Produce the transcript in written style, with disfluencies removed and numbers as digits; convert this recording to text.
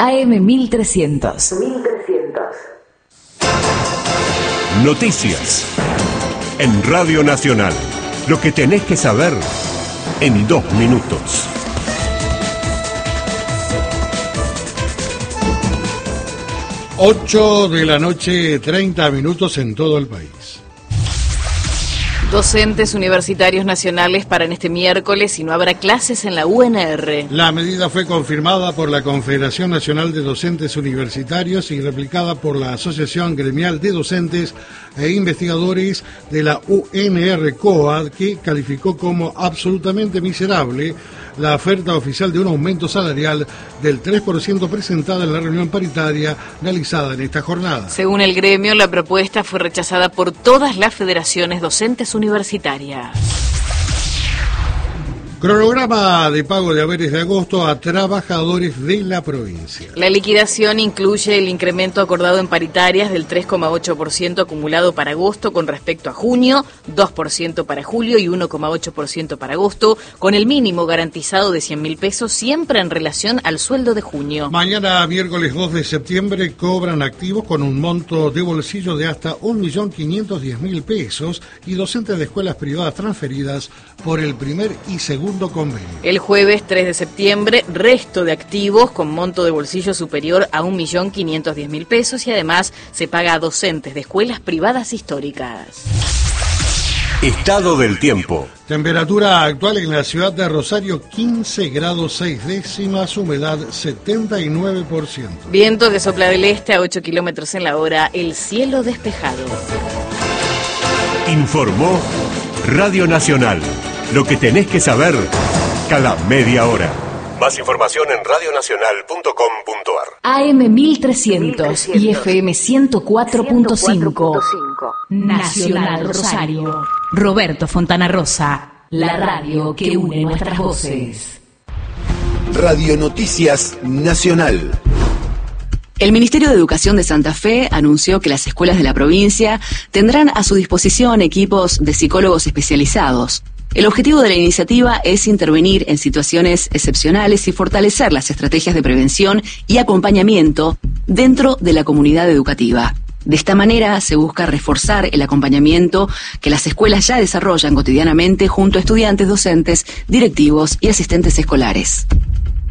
AM 1300. Noticias. En Radio Nacional. Lo que tenés que saber en 2 minutos. 8 de la noche, 30 minutos en todo el país. Docentes universitarios nacionales paran este miércoles y no habrá clases en la UNR. La medida fue confirmada por la Confederación Nacional de Docentes Universitarios y replicada por la Asociación Gremial de Docentes e Investigadores de la UNR-COAD, que calificó como absolutamente miserable la oferta oficial de un aumento salarial del 3% presentada en la reunión paritaria realizada en esta jornada. Según el gremio, la propuesta fue rechazada por todas las federaciones docentes universitarias. Cronograma de pago de haberes de agosto a trabajadores de la provincia. La liquidación incluye el incremento acordado en paritarias del 3,8% acumulado para agosto con respecto a junio, 2% para julio y 1,8% para agosto, con el mínimo garantizado de 100.000 pesos siempre en relación al sueldo de junio. Mañana, miércoles 2 de septiembre, cobran activos con un monto de bolsillo de hasta 1.510.000 pesos y docentes de escuelas privadas transferidas por el primer y segundo convenio. El jueves 3 de septiembre, resto de activos con monto de bolsillo superior a 1.510.000 pesos y además se paga a docentes de escuelas privadas históricas. Estado del tiempo. Temperatura actual en la ciudad de Rosario, 15 grados 6 décimas, humedad 79%. Viento que sopla del este a 8 kilómetros en la hora, el cielo despejado. Informó Radio Nacional. Lo que tenés que saber cada media hora. Más información en radionacional.com.ar. AM 1300 y FM 104.5. Nacional Rosario. Roberto Fontana Rosa. La radio que une nuestras voces. Radio Noticias Nacional. El Ministerio de Educación de Santa Fe anunció que las escuelas de la provincia tendrán a su disposición equipos de psicólogos especializados. El objetivo de la iniciativa es intervenir en situaciones excepcionales y fortalecer las estrategias de prevención y acompañamiento dentro de la comunidad educativa. De esta manera se busca reforzar el acompañamiento que las escuelas ya desarrollan cotidianamente junto a estudiantes, docentes, directivos y asistentes escolares.